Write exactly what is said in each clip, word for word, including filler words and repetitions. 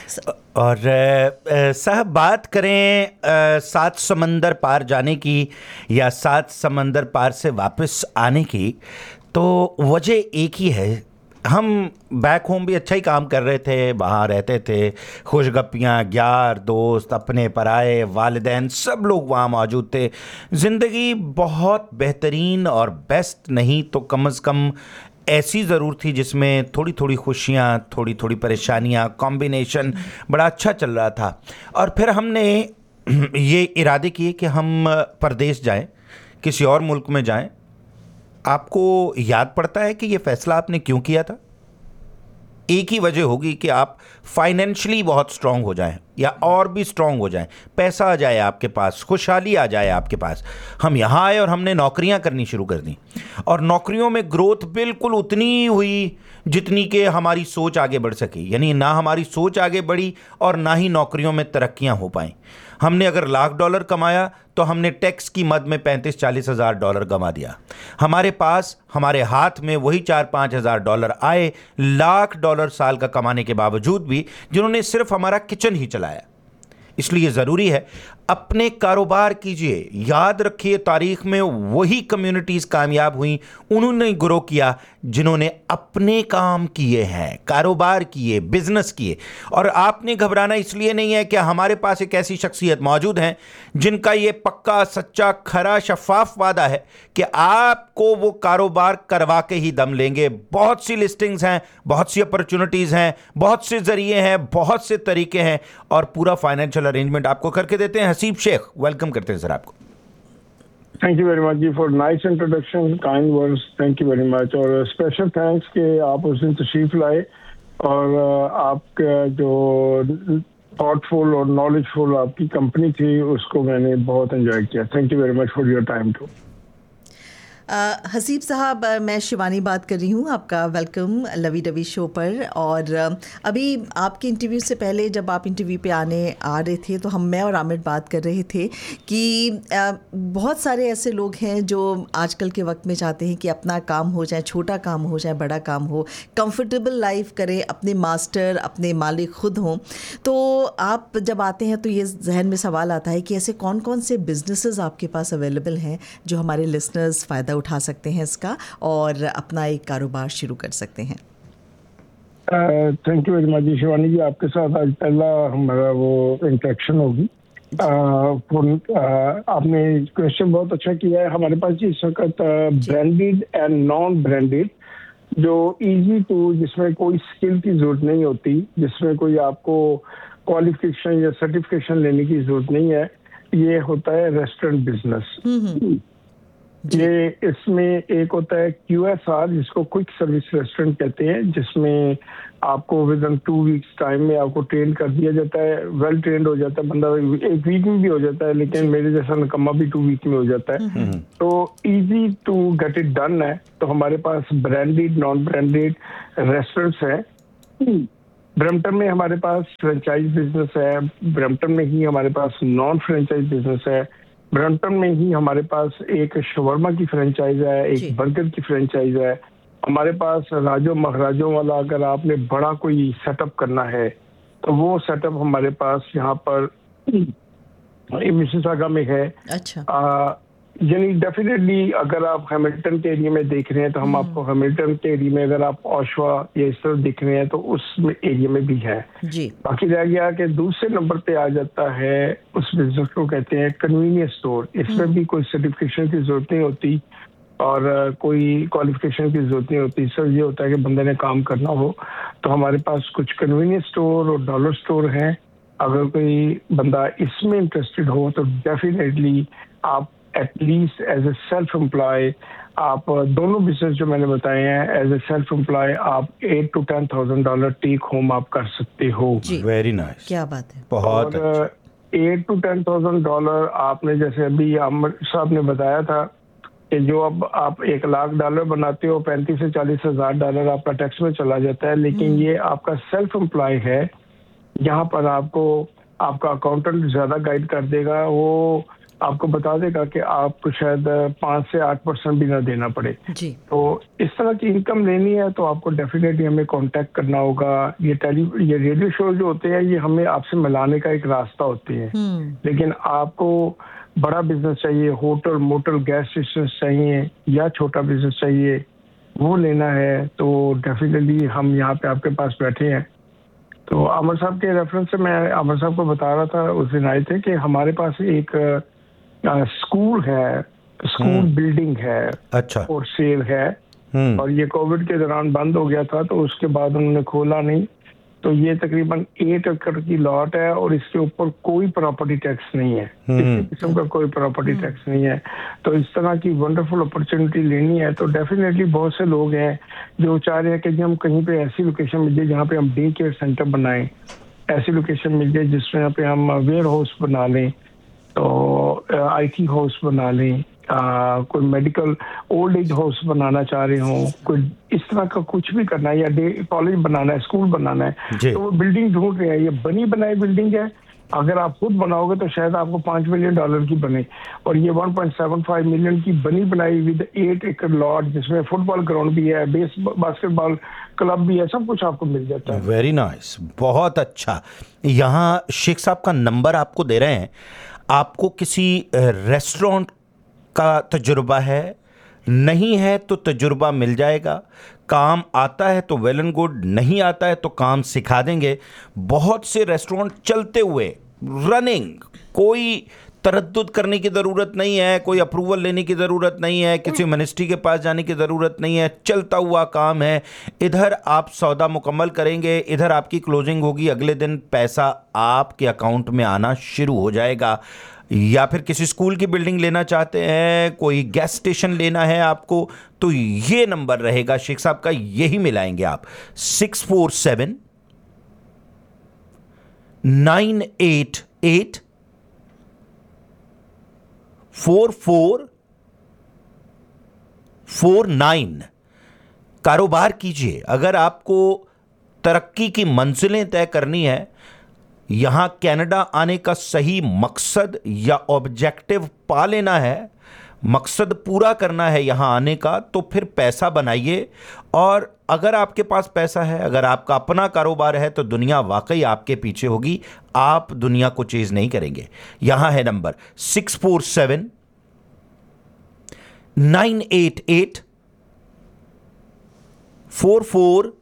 और साहब बात करें आ, सात समंदर पार जाने की या सात समंदर पार से वापस आने की, तो वजह एक ही है। हम बैक होम भी अच्छा ही काम कर रहे थे, वहाँ रहते थे, खुशगप्पियाँ, यार दोस्त, अपने पराए, वालिदैन, सब लोग वहाँ मौजूद थे। ज़िंदगी बहुत बेहतरीन और बेस्ट नहीं तो कम से कम ऐसी ज़रूर थी जिसमें थोड़ी थोड़ी खुशियाँ, थोड़ी थोड़ी परेशानियाँ, कॉम्बिनेशन बड़ा अच्छा चल रहा था। और फिर हमने ये इरादे किए कि हम परदेश जाएं, किसी और मुल्क में जाएं। आपको याद पड़ता है कि ये फ़ैसला आपने क्यों किया था? एक ही वजह होगी कि आप फाइनेंशियली बहुत स्ट्रांग हो जाएं या और भी स्ट्रांग हो जाएं, पैसा आ जाए आपके पास, खुशहाली आ जाए आपके पास। हम यहाँ आए और हमने नौकरियाँ करनी शुरू कर दी, और नौकरियों में ग्रोथ बिल्कुल उतनी ही हुई जितनी कि हमारी सोच आगे बढ़ सकी। यानी ना हमारी सोच आगे बढ़ी और ना ही नौकरियों में तरक्कियाँ हो पाई। हमने अगर लाख डॉलर कमाया तो हमने टैक्स की मद में पैंतीस चालीस हज़ार डॉलर गंवा दिया। हमारे पास, हमारे हाथ में वही चार पाँच हज़ार डॉलर आए, लाख डॉलर साल का कमाने के बावजूद भी, जिन्होंने सिर्फ हमारा किचन ही चलाया। इसलिए ज़रूरी है अपने कारोबार कीजिए। याद रखिए, तारीख में वही कम्युनिटीज़ कामयाब हुई, उन्होंने ग्रो किया जिन्होंने अपने काम किए हैं, कारोबार किए, बिजनेस किए। और आपने घबराना इसलिए नहीं है कि हमारे पास एक ऐसी शख्सियत मौजूद हैं जिनका ये पक्का, सच्चा, खरा, शफाफ वादा है कि आपको वो कारोबार करवा के ही दम लेंगे। बहुत सी लिस्टिंग्स हैं, बहुत सी अपॉर्चुनिटीज़ हैं, बहुत से जरिए हैं, बहुत से तरीके हैं, और पूरा फाइनेंशियल अरेंजमेंट आपको करके देते हैं। हसीब शेख, वेलकम करते हैं सर आपको। Thank you very much ji for nice introduction, kind words, thank you very much. और स्पेशल थैंक्स कि आप उस दिन तशरीफ लाए और आपका जो थॉटफुल और नॉलेजफुल आपकी कंपनी थी उसको मैंने बहुत एंजॉय किया। Thank you very much for your time to. Uh, Haseeb साहब, मैं शिवानी बात कर रही हूँ, आपका वेलकम लवी डवी शो पर। और अभी आपके इंटरव्यू से पहले जब आप इंटरव्यू पे आने आ रहे थे तो हम मैं और आमिर बात कर रहे थे कि uh, बहुत सारे ऐसे लोग हैं जो आजकल के वक्त में चाहते हैं कि अपना काम हो जाए, छोटा काम हो जाए, बड़ा काम हो, कंफर्टेबल लाइफ करें, अपने मास्टर, अपने मालिक खुद हों। तो आप जब आते हैं तो ये जहन में सवाल आता है कि ऐसे कौन कौन से बिजनेसेस आपके पास अवेलेबल हैं जो हमारे लिसनर्स फ़ायदा उठा सकते हैं इसका और अपना एक कारोबार शुरू कर सकते हैं। Thank you very much Shivani जी, आपके साथ आज पहला हमारा वो इंटरेक्शन होगी। आपने क्वेश्चन बहुत अच्छा किया है। हमारे पास इस वक्त ब्रांडेड एंड नॉन ब्रांडेड, जो इजी टू, जिसमें कोई स्किल की जरूरत नहीं होती, जिसमें कोई आपको क्वालिफिकेशन या सर्टिफिकेशन लेने की जरूरत नहीं है, ये होता है रेस्टोरेंट बिजनेस। ये इसमें एक होता है क्यू एस आर, जिसको क्विक सर्विस रेस्टोरेंट कहते हैं, जिसमें आपको with in two weeks time में आपको ट्रेन कर दिया जाता है, वेल ट्रेंड हो जाता है बंदा, एक वीक में भी हो जाता है, लेकिन मेरे जैसा नकम्मा भी टू वीक में हो जाता है। तो easy to get it done है। तो हमारे पास ब्रांडेड, नॉन ब्रांडेड रेस्टोरेंट्स हैं। ब्रैम्पटन में हमारे पास फ्रेंचाइज बिजनेस है, ब्रैम्पटन में ही हमारे पास नॉन फ्रेंचाइज बिजनेस है, ब्रैम्पटन में ही हमारे पास एक शवरमा की फ्रेंचाइज है, एक बर्गर की फ्रेंचाइज है। हमारे पास राजो महाराजों वाला, अगर आपने बड़ा कोई सेटअप करना है तो वो सेटअप हमारे पास यहाँ पर मिसिसागा में है। अच्छा। आ, यानी डेफिनेटली अगर आप हैमिल्टन के एरिया में देख रहे हैं तो हम आपको हैमिल्टन के एरिया में, अगर आप ओशवा या इस तरह देख रहे हैं तो उस एरिया में भी है जी। बाकी रह गया कि दूसरे नंबर पे आ जाता है, उस बिजनेस को कहते हैं कन्वीनियंस स्टोर। इसमें भी कोई सर्टिफिकेशन की जरूरत नहीं होती और कोई क्वालिफिकेशन की जरूरत नहीं होती। सर ये होता है कि बंदे ने काम करना हो तो हमारे पास कुछ कन्वीनियंस स्टोर और डॉलर स्टोर हैं। अगर कोई बंदा इसमें इंटरेस्टेड हो तो डेफिनेटली आप at least as a self employ, आप दोनों बिजनेस जो मैंने बताए हैं, एज ए सेल्फ एम्प्लॉय आप eight to ten thousand dollar take home आप कर सकते हो। वेरी नाइस, क्या बात है, बहुत अच्छा। Eight to ten thousand dollar आपने, जैसे अभी आमिर साहब ने बताया था कि जो अब आप एक लाख डॉलर बनाते हो, पैंतीस से चालीस हजार डॉलर आपका टैक्स में चला जाता है। लेकिन ये आपका सेल्फ एम्प्लॉय है, यहाँ पर आपको आपका अकाउंटेंट ज्यादा गाइड कर देगा। वो आपको बता देगा कि आपको शायद पाँच से आठ परसेंट भी ना देना पड़े जी। तो इस तरह की इनकम लेनी है तो आपको डेफिनेटली हमें कांटेक्ट करना होगा। ये टेली ये रेडियो शो जो होते हैं ये हमें आपसे मिलाने का एक रास्ता होते हैं, लेकिन आपको बड़ा बिजनेस चाहिए, होटल मोटल गैस स्टेशन चाहिए या छोटा बिजनेस चाहिए, वो लेना है तो डेफिनेटली हम यहाँ पे आपके पास बैठे हैं। तो अमर साहब के रेफरेंस से मैं अमर साहब को बता रहा था उस दिन आए थे कि हमारे पास एक आ, स्कूल है, स्कूल बिल्डिंग है, अच्छा, और सेल है, और ये कोविड के दौरान बंद हो गया था तो उसके बाद उन्होंने खोला नहीं। तो ये तकरीबन एट एकड़ की लॉट है और इसके ऊपर कोई प्रॉपर्टी टैक्स नहीं है, किसी किस्म का कोई प्रॉपर्टी टैक्स नहीं है। तो इस तरह की वंडरफुल अपॉर्चुनिटी लेनी है तो डेफिनेटली बहुत से लोग हैं जो चाह रहे हैं कि हम कहीं पे ऐसी लोकेशन मिल जाए जहाँ पे हम डे केयर सेंटर बनाएं, ऐसी लोकेशन मिल जाए जिसमें यहाँ पे हम वेयर हाउस बना लें, तो आईटी हाउस बना लें, आ, कोई मेडिकल ओल्ड एज हाउस बनाना चाह रहे हो, कोई इस तरह का कुछ भी करना है या डे कॉलेज बनाना है, स्कूल बनाना है, तो वो बिल्डिंग ढूंढ रहे हैं। ये बनी बनाई बिल्डिंग है, अगर आप खुद बनाओगे तो शायद आपको पांच मिलियन डॉलर की बने, और ये one point seven five million की बनी बनाई विद एट एकड़ लॉट जिसमें फुटबॉल ग्राउंड भी है, बेस बास्केटबॉल क्लब भी है, सब कुछ आपको मिल जाता है। वेरी नाइस, बहुत अच्छा। यहाँ शेख साहब का नंबर आपको दे रहे हैं, आपको किसी रेस्टोरेंट का तजुर्बा है, नहीं है तो तजुर्बा मिल जाएगा, काम आता है तो वेल एंड गुड, नहीं आता है तो काम सिखा देंगे। बहुत से रेस्टोरेंट चलते हुए रनिंग, कोई तरद्दुद करने की ज़रूरत नहीं है, कोई अप्रूवल लेने की ज़रूरत नहीं है, किसी मिनिस्ट्री के पास जाने की ज़रूरत नहीं है, चलता हुआ काम है। इधर आप सौदा मुकम्मल करेंगे, इधर आपकी क्लोजिंग होगी, अगले दिन पैसा आपके अकाउंट में आना शुरू हो जाएगा। या फिर किसी स्कूल की बिल्डिंग लेना चाहते हैं, कोई गैस स्टेशन लेना है आपको, तो ये नंबर रहेगा शेख साहब का, यही मिलाएंगे आप। Six four seven nine eight eight four four four nine. कारोबार कीजिए। अगर आपको तरक्की की मंजिलें तय करनी है, यहां कनाडा आने का सही मकसद या ऑब्जेक्टिव पा लेना है, मकसद पूरा करना है यहां आने का, तो फिर पैसा बनाइए। और अगर आपके पास पैसा है, अगर आपका अपना कारोबार है, तो दुनिया वाकई आपके पीछे होगी, आप दुनिया को चेज नहीं करेंगे। यहां है number six four seven nine eight eight four four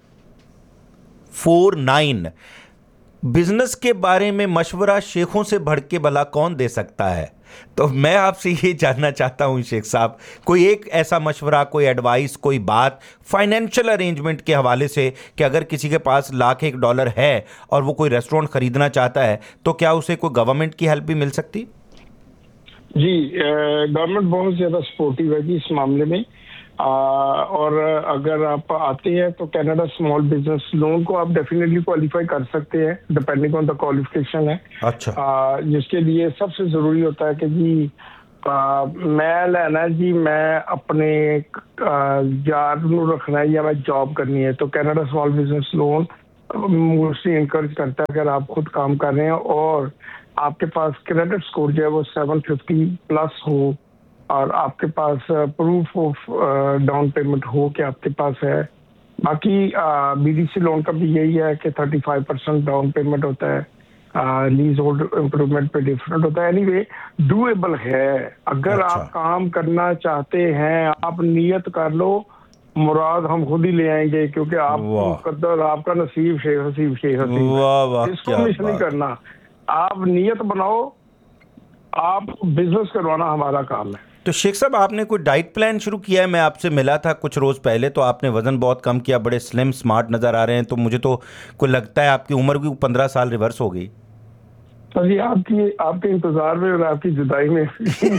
four nine. Business के बारे में मशवरा शेखों से बढ़ के भला कौन दे सकता है? तो मैं आपसे ये जानना चाहता हूं शेख साहब, कोई एक ऐसा मशवरा, कोई एडवाइस, कोई बात फाइनेंशियल अरेंजमेंट के हवाले से कि अगर किसी के पास लाख एक डॉलर है और वो कोई रेस्टोरेंट खरीदना चाहता है, तो क्या उसे कोई गवर्नमेंट की हेल्प भी मिल सकती? जी, गवर्नमेंट बहुत ज्यादा सपोर्टिव है जी इस मामले में। आ, और अगर आप आते हैं तो कनाडा स्मॉल बिजनेस लोन को आप डेफिनेटली क्वालिफाई कर सकते हैं, डिपेंडिंग ऑन द क्वालिफिकेशन है। अच्छा। आ, जिसके लिए सबसे जरूरी होता है कि जी आ, मैं लेना है जी, मैं अपने यार रखना है या मैं जॉब करनी है, तो Canada small business loan mostly encourage करता है अगर आप खुद काम कर रहे हैं और आपके पास क्रेडिट स्कोर जो है वो सेवन फिफ्टी प्लस हो और आपके पास प्रूफ ऑफ डाउन पेमेंट हो कि आपके पास है। बाकी बीडीसी लोन का भी यही है कि thirty five percent down payment होता है, लीज होल्ड इम्प्रूवमेंट पे डिफरेंट होता है। एनीवे डूएबल है। अगर अच्छा। आप काम करना चाहते हैं, आप नियत कर लो, मुराद हम खुद ही ले आएंगे, क्योंकि आप कदर आपका नसीब शेख हसीब शेख हसीब, इसको मिस नहीं करना। आप नियत बनाओ, आप बिजनेस करवाना हमारा काम है। तो शेख साहब, आपने कोई डाइट प्लान शुरू किया है? मैं आपसे मिला था कुछ रोज पहले, तो आपने वजन बहुत कम किया, बड़े स्लिम स्मार्ट नजर आ रहे हैं, तो मुझे तो कोई लगता है आपकी उम्र भी पंद्रह साल रिवर्स हो गई। तो जी आपकी आपके इंतजार में और आपकी जुदाई में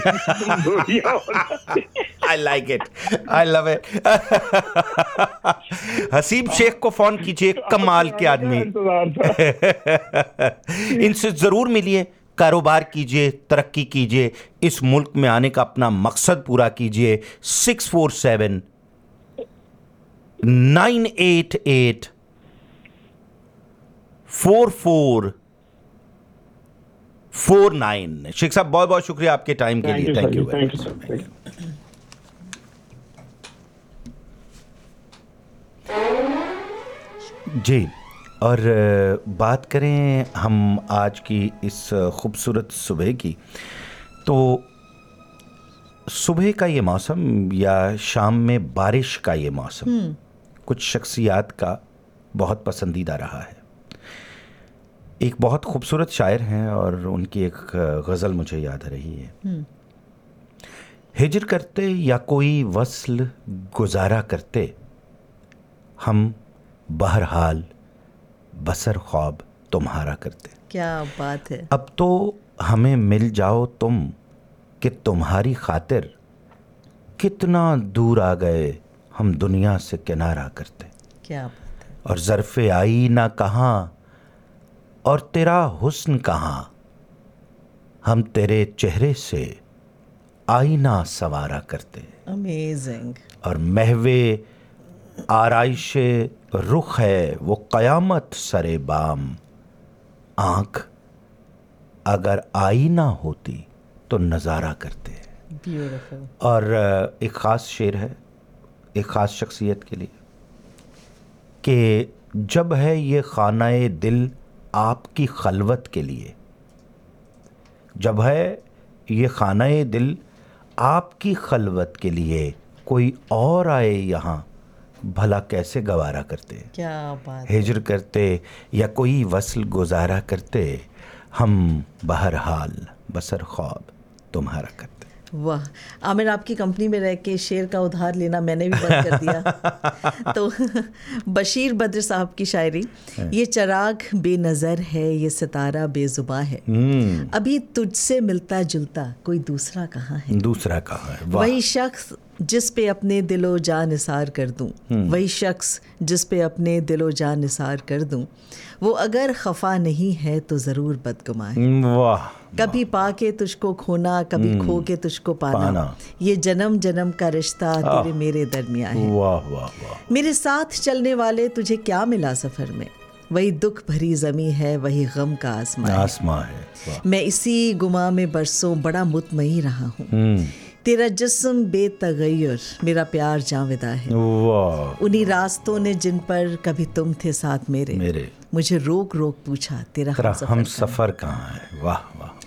I like it, I love it. Haseeb Sheikh को फोन कीजिए, कमाल के आदमी। इनसे जरूर मिलिए, कारोबार कीजिए, तरक्की कीजिए, इस मुल्क में आने का अपना मकसद पूरा कीजिए। Six four seven nine eight eight four four four nine. Sheikh साहब बहुत बहुत शुक्रिया आपके टाइम के लिए। Thank you thank you sir. जी। और बात करें हम आज की इस खूबसूरत सुबह की, तो सुबह का ये मौसम या शाम में बारिश का ये मौसम कुछ शख्सियात का बहुत पसंदीदा रहा है। एक बहुत खूबसूरत शायर हैं और उनकी एक गज़ल मुझे याद आ रही है। हिजर करते या कोई वस्ल गुजारा करते, हम बहरहाल बसर ख्वाब तुम्हारा करते। क्या बात है। अब तो हमें मिल जाओ तुम कि तुम्हारी खातिर कितना दूर आ गए हम दुनिया से किनारा करते। क्या बात है। और ज़र्फ़े आई ना कहाँ और तेरा हुस्न कहाँ, हम तेरे चेहरे से आईना सवारा करते। अमेजिंग। और महवे आराइशे रुख है वो क़यामत सरे बाम, आँख अगर आईना होती तो नज़ारा करते। ब्यूटीफुल। और एक ख़ास शेर है एक ख़ास शख्सियत के लिए कि जब है ये खानाए दिल आपकी खलवत के लिए, जब है ये खानाए दिल आपकी खलवत के लिए, कोई और आए यहाँ भला कैसे गवारा करते। क्या बात। हिजर करते या कोई वस्ल गुजारा करते, हम बहरहाल बसर ख्वाब तुम्हारा करते। वाह, आमिर आपकी कंपनी में रह के शेर का उधार लेना मैंने भी बंद कर दिया। तो बशीर बद्र साहब की शायरी, ये चराग बेनज़र है ये सितारा बेजुबां है, अभी तुझसे मिलता जुलता कोई दूसरा कहाँ है। दूसरा कहाँ है। वही शख्स जिस पे अपने दिलो जान निसार कर दूं, वही शख्स जिस पे अपने दिलो जान निसार कर दूं, वो अगर खफा नहीं है तो ज़रूर बदगुमा है। वाह। कभी पाके तुझको खोना, कभी खो के तुझको पाना, पाना। ये जन्म जन्म का रिश्ता तेरे मेरे दरमियां है। वाह वाह वाह। मेरे साथ चलने वाले तुझे क्या मिला सफ़र में, वही दुख भरी ज़मी है वही गम का आसमां है। आसमां है। मैं इसी गुमा में बरसों बड़ा मुतमईन रहा हूँ, तेरा जिस्म बेतगय्युर मेरा प्यार जाविदा है। वाह। उन्हीं रास्तों ने जिन पर कभी तुम थे साथ मेरे, मेरे मुझे रोक रोक पूछा तेरा हम सफ़र कहाँ है। वाह वाह।